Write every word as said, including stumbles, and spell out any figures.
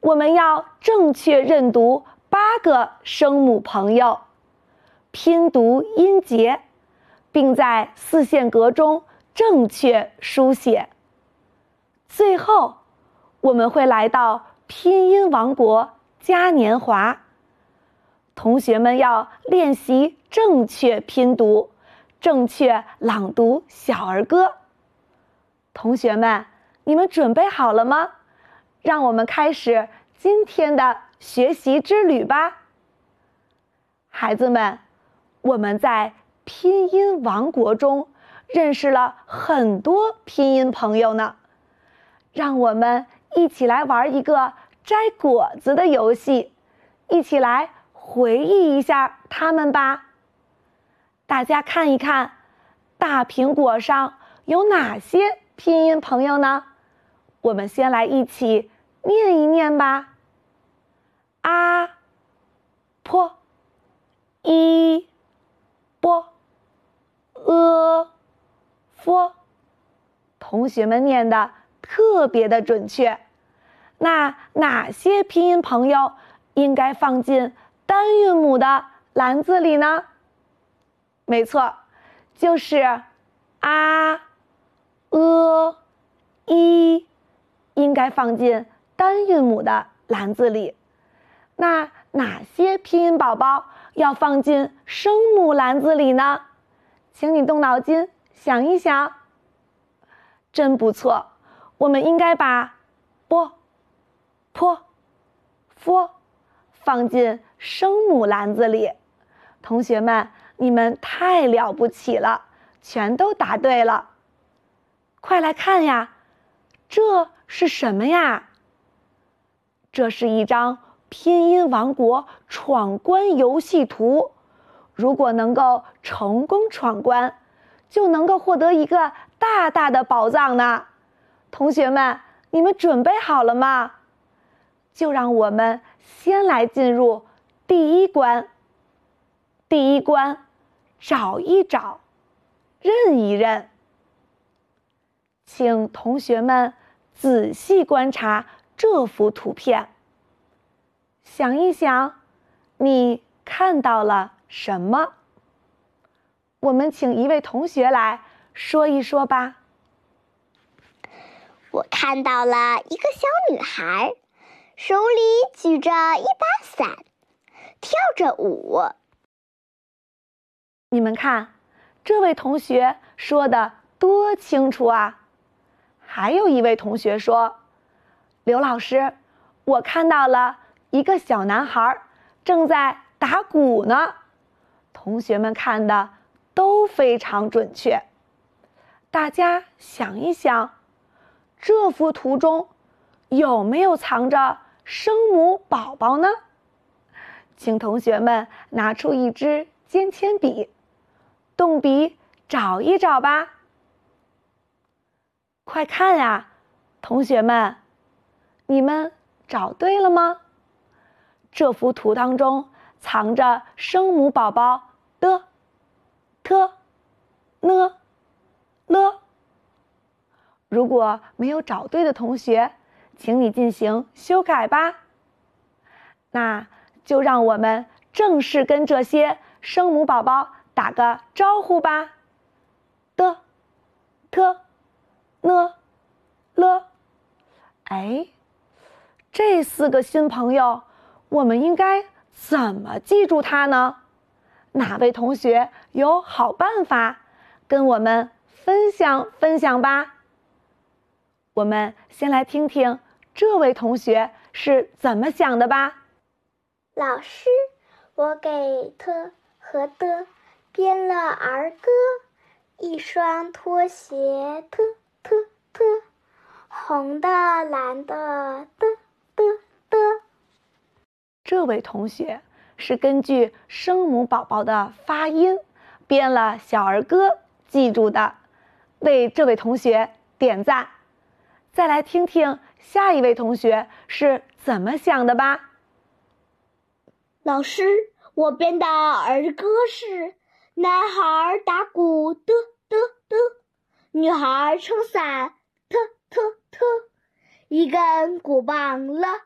我们要正确认读八个声母朋友，拼读音节，并在四线格中正确书写。最后，我们会来到拼音王国嘉年华，同学们要练习正确拼读，正确朗读小儿歌。同学们，你们准备好了吗？让我们开始今天的学习之旅吧。孩子们，我们在拼音王国中认识了很多拼音朋友呢。让我们一起来玩一个摘果子的游戏，一起来回忆一下他们吧。大家看一看，大苹果上有哪些拼音朋友呢？我们先来一起念一念吧。啊坡一波呃佛，同学们念的特别的准确。那哪些拼音朋友应该放进单韵母的篮子里呢？没错，就是啊、呃、一，应该放进单韵母的篮子里。那哪些拼音宝宝要放进声母篮子里呢？请你动脑筋想一想。真不错，我们应该把波、坡、佛放进声母篮子里。同学们，你们太了不起了，全都答对了。快来看呀，这是什么呀？这是一张拼音王国闯关游戏图，如果能够成功闯关，就能够获得一个大大的宝藏呢。同学们，你们准备好了吗？就让我们先来进入第一关。第一关，找一找，认一认。请同学们仔细观察这幅图片，想一想，你看到了什么？我们请一位同学来说一说吧。 我看到了一个小女孩，手里举着一把伞，跳着舞。 你们看，这位同学说的多清楚啊！还有一位同学说，刘老师，我看到了一个小男孩正在打鼓呢。同学们看的都非常准确。大家想一想，这幅图中有没有藏着声母宝宝呢？请同学们拿出一支尖铅笔，动笔找一找吧。快看呀，同学们，你们找对了吗？这幅图当中藏着声母宝宝的、特、呢、了。如果没有找对的同学，请你进行修改吧。那就让我们正式跟这些声母宝宝打个招呼吧。的、特、呢、了。哎，这四个新朋友，我们应该怎么记住它呢？哪位同学有好办法，跟我们分享分享吧。我们先来听听这位同学是怎么想的吧。 老师，我给特和的编了儿歌，一双拖鞋，特特特，红的蓝的的的的。 这位同学是根据声母宝宝的发音编了小儿歌记住的，为这位同学点赞。再来听听下一位同学是怎么想的吧。 老师，我编的儿歌是男孩打鼓的的的，女孩撑伞特特特，一根鼓棒了